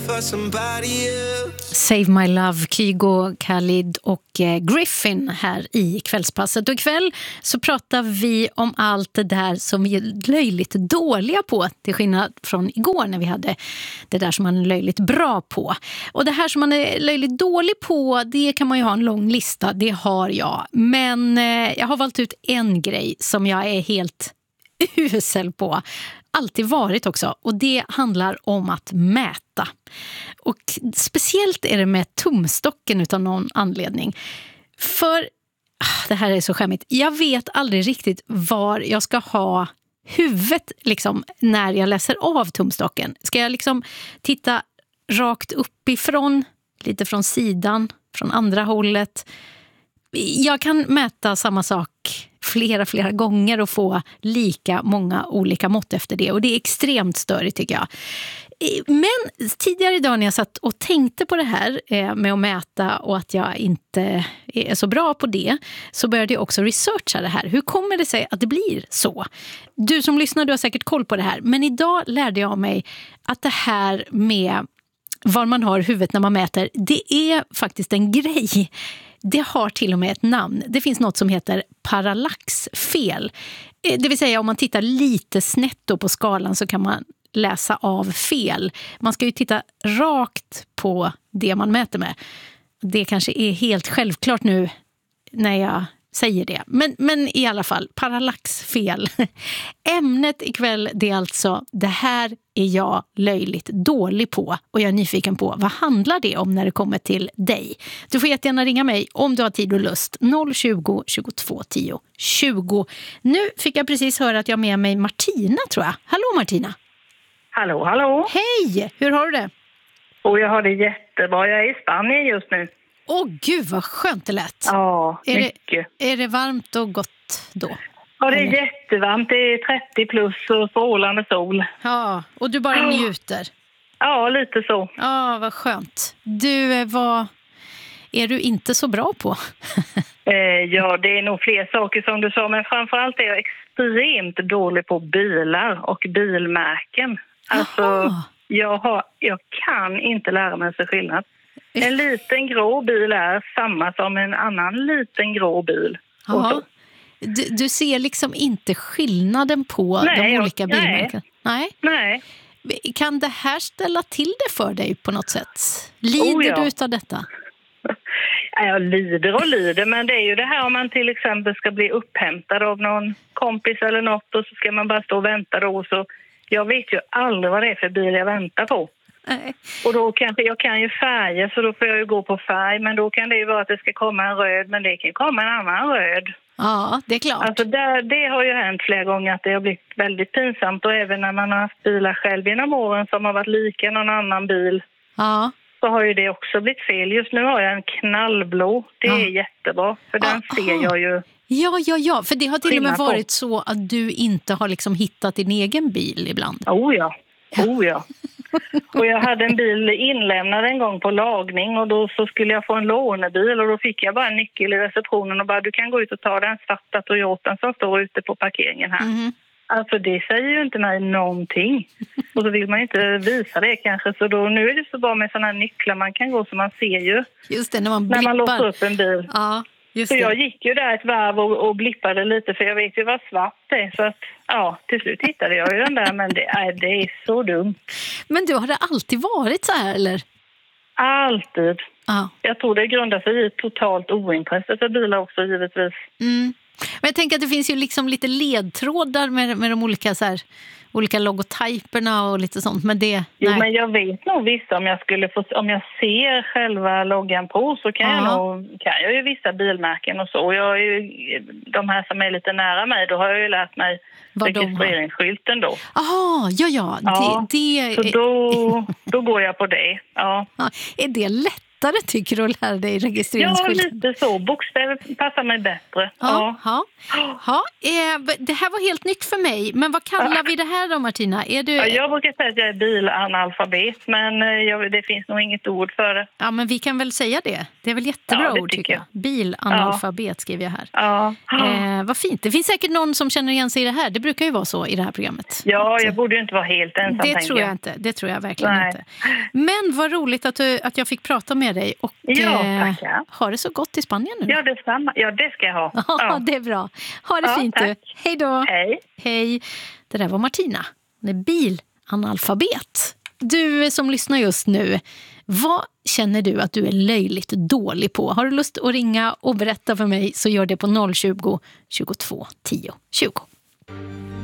for somebody else. Save My Love, Kygo, Khalid och Griffin här i kvällspasset. Och ikväll så pratar vi om allt det där som vi är löjligt dåliga på, till skillnad från igår när vi hade det där som man är löjligt bra på. Och det här som man är löjligt dålig på, det kan man ju ha en lång lista, det har jag. Men jag har valt ut en grej som jag är helt usel på. Alltid varit också, och det handlar om att mäta. Och speciellt är det med tumstocken utan någon anledning. För det här är så skämmigt. Jag vet aldrig riktigt var jag ska ha huvudet liksom, när jag läser av tumstocken. Ska jag liksom titta rakt uppifrån, lite från sidan, från andra hållet? Jag kan mäta samma sak flera gånger och få lika många olika mått efter det. Och det är extremt störigt tycker jag. Men tidigare idag när jag satt och tänkte på det här med att mäta och att jag inte är så bra på det, så började jag också researcha det här. Hur kommer det sig att det blir så? Du som lyssnar, du har säkert koll på det här. Men idag lärde jag mig att det här med var man har huvudet när man mäter, det är faktiskt en grej. Det har till och med ett namn. Det finns något som heter parallaxfel. Det vill säga om man tittar lite snett då på skalan så kan man läsa av fel. Man ska ju titta rakt på det man mäter med. Det kanske är helt självklart nu när jag säger det. Men i alla fall, parallaxfel. Ämnet ikväll det är alltså det här är jag löjligt dålig på. Och jag är nyfiken på vad handlar det om när det kommer till dig. Du får jättegärna ringa mig om du har tid och lust. 020 22 10 20. Nu fick jag precis höra att jag har med mig Martina tror jag. Hallå Martina. Hallå, hallå. Hej, hur har du det? Och jag har det jättebra. Jag är i Spanien just nu. Åh gud vad skönt det lät. Ja, mycket. Är det varmt och gott då? Ja, det är jättevarmt. Det är 30 plus och strålande sol. Ja, och du bara njuter? Ja, lite så. Ja, vad skönt. Du, vad är du inte så bra på? Ja, det är nog fler saker som du sa. Men framförallt är jag extremt dålig på bilar och bilmärken. Alltså, jag kan inte lära mig så skillnad. En liten grå bil är samma som en annan liten grå bil. Du ser liksom inte skillnaden på de olika bilmärken? Nej. Kan det här ställa till det för dig på något sätt? Lider du utav detta? Jag lider, men det är ju det här om man till exempel ska bli upphämtad av någon kompis eller något och så ska man bara stå och vänta då. Så jag vet ju aldrig vad det är för bil jag väntar på. Nej. Och då kanske jag kan ju färger så då får jag ju gå på färg, men då kan det ju vara att det ska komma en röd, men det kan komma en annan röd. Ja, det är klart. Alltså det har ju hänt flera gånger att det har blivit väldigt pinsamt och även när man har haft bilar själv genom åren som har varit lika någon annan bil. Ja. Så har ju det också blivit fel. Just nu har jag en knallblå. Det är jättebra, för den ser jag ju. Ja, för det har till och med varit så att du inte har liksom hittat din egen bil ibland. Oh ja. Och jag hade en bil inlämnad en gång på lagning och då så skulle jag få en lånebil och då fick jag bara en nyckel i receptionen och bara du kan gå ut och ta den svarta Toyotan som står ute på parkeringen här. Mm. Alltså det säger ju inte mig någonting. Och så vill man inte visa det kanske. Så då, nu är det så bra med sådana här nycklar man kan gå så man ser ju. Just det, när man låser upp en bil. Ja, just så det. jag gick ju där ett varv och blippade lite för jag vet ju vad svart det är. Så att till slut hittade jag ju den där men det är så dumt. Men du, har det alltid varit så här eller? Alltid. Ja. Jag tror det grundar sig i totalt ointresse för bilar också givetvis. Mm. Men jag tänker att det finns ju liksom lite ledtrådar med de olika så här, olika logotyperna och lite sånt, men det... Jo, men jag vet nog vissa om jag ser själva loggan på så kan jag ju vissa bilmärken och så. Jag är ju, de här som är lite nära mig, då har jag ju lärt mig registreringsskylten då. Ja. Så då går jag på det. Ja. Är det lätt lättare tycker du att lära dig registreringsskylten? Ja, lite så. Bokstäver passar mig bättre. Ja. Det här var helt nytt för mig. Men vad kallar vi det här då, Martina? Jag brukar säga att jag är bilanalfabet, men det finns nog inget ord för det. Ja, men vi kan väl säga det. Det är väl jättebra ord tycker jag. Bilanalfabet skriver jag här. Ja. Vad fint. Det finns säkert någon som känner igen sig i det här. Det brukar ju vara så i det här programmet. Ja, jag borde ju inte vara helt ensam. Det tror jag inte. Det tror jag verkligen inte. Men vad roligt att jag fick prata med dig. Och ha det så gott i Spanien nu. Ja, detsamma. Ja, det ska jag ha. Ja, det är bra. Ha det fint du. Hej då. Hej. Det där var Martina. Hon är bilanalfabet. Du som lyssnar just nu, vad känner du att du är löjligt dålig på? Har du lust att ringa och berätta för mig så gör det på 020 22 10 20.